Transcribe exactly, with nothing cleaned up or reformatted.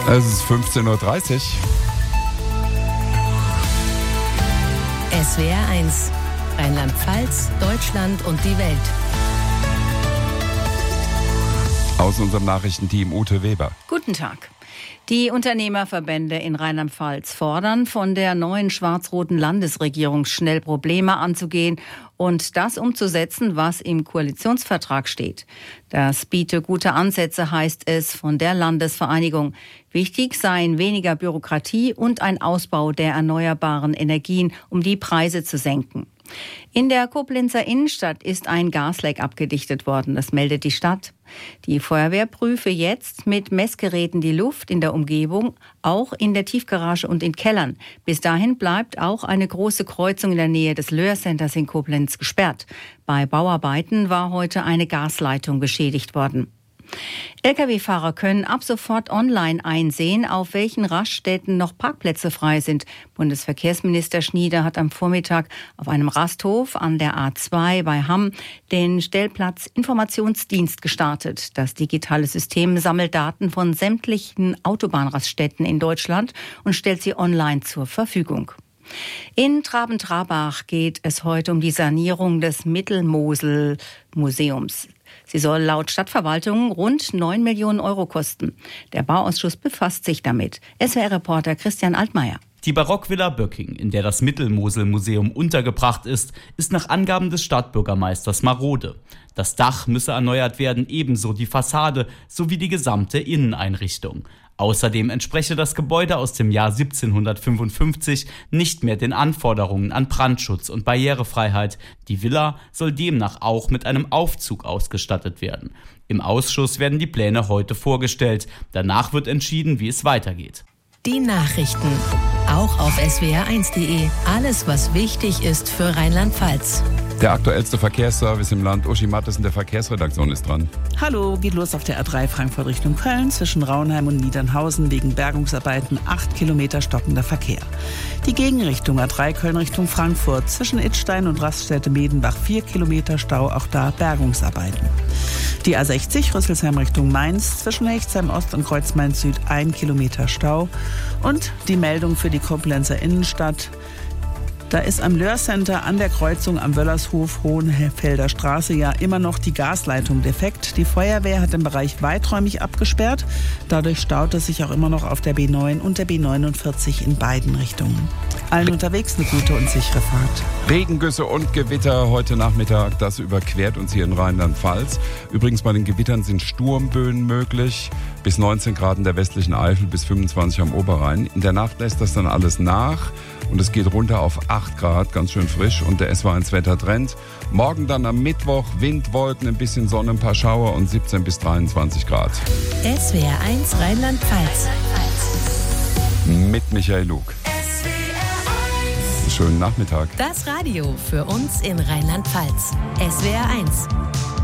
Es ist fünfzehn Uhr dreißig. S W R eins, Rheinland-Pfalz, Deutschland und die Welt. Aus unserem Nachrichtenteam Ute Weber. Guten Tag. Die Unternehmerverbände in Rheinland-Pfalz fordern von der neuen schwarz-roten Landesregierung schnell Probleme anzugehen und das umzusetzen, was im Koalitionsvertrag steht. Das biete gute Ansätze, heißt es von der Landesvereinigung. Wichtig seien weniger Bürokratie und ein Ausbau der erneuerbaren Energien, um die Preise zu senken. In der Koblenzer Innenstadt ist ein Gasleck abgedichtet worden, das meldet die Stadt. Die Feuerwehr prüfe jetzt mit Messgeräten die Luft in der Umgebung, auch in der Tiefgarage und in Kellern. Bis dahin bleibt auch eine große Kreuzung in der Nähe des Löhr Centers in Koblenz gesperrt. Bei Bauarbeiten war heute eine Gasleitung beschädigt worden. L K W-Fahrer können ab sofort online einsehen, auf welchen Raststätten noch Parkplätze frei sind. Bundesverkehrsminister Schnieder hat am Vormittag auf einem Rasthof an der A zwei bei Hamm den Stellplatz Informationsdienst gestartet. Das digitale System sammelt Daten von sämtlichen Autobahnraststätten in Deutschland und stellt sie online zur Verfügung. In Traben-Trarbach geht es heute um die Sanierung des Mittelmosel-Museums. Sie soll laut Stadtverwaltung rund neun Millionen Euro kosten. Der Bauausschuss befasst sich damit. S W R-Reporter Christian Altmaier. Die Barockvilla Böcking, in der das Mittelmosel-Museum untergebracht ist, ist nach Angaben des Stadtbürgermeisters marode. Das Dach müsse erneuert werden, ebenso die Fassade sowie die gesamte Inneneinrichtung. Außerdem entspreche das Gebäude aus dem Jahr siebzehnhundertfünfundfünfzig nicht mehr den Anforderungen an Brandschutz und Barrierefreiheit. Die Villa soll demnach auch mit einem Aufzug ausgestattet werden. Im Ausschuss werden die Pläne heute vorgestellt. Danach wird entschieden, wie es weitergeht. Die Nachrichten, auch auf S W R eins punkt de. Alles, was wichtig ist für Rheinland-Pfalz. Der aktuellste Verkehrsservice im Land. Uschi Mattes in der Verkehrsredaktion ist dran. Hallo, geht los auf der A drei Frankfurt Richtung Köln zwischen Raunheim und Niedernhausen wegen Bergungsarbeiten acht Kilometer stockender Verkehr. Die Gegenrichtung A drei Köln Richtung Frankfurt zwischen Idstein und Raststätte Medenbach vier Kilometer Stau, auch da Bergungsarbeiten. Die A sechzig Rüsselsheim Richtung Mainz zwischen Hechtsheim Ost und Kreuzmain Süd ein Kilometer Stau. Und die Meldung für die Koblenzer Innenstadt. Da ist am Löhr Center an der Kreuzung am Wöllershof Hohenfelder Straße ja immer noch die Gasleitung defekt. Die Feuerwehr hat den Bereich weiträumig abgesperrt. Dadurch staut es sich auch immer noch auf der B neun und der B neunundvierzig in beiden Richtungen. Allen unterwegs eine gute und sichere Fahrt. Regengüsse und Gewitter heute Nachmittag, das überquert uns hier in Rheinland-Pfalz. Übrigens bei den Gewittern sind Sturmböen möglich. Bis neunzehn Grad in der westlichen Eifel, bis fünfundzwanzig am Oberrhein. In der Nacht lässt das dann alles nach und es geht runter auf acht Grad, ganz schön frisch und der S W R eins Wettertrend. Morgen dann am Mittwoch Wind, Wolken, ein bisschen Sonne, ein paar Schauer und siebzehn bis dreiundzwanzig Grad. S W R eins Rheinland-Pfalz. Mit Michael Lug. Schönen Nachmittag. Das Radio für uns in Rheinland-Pfalz. S W R eins.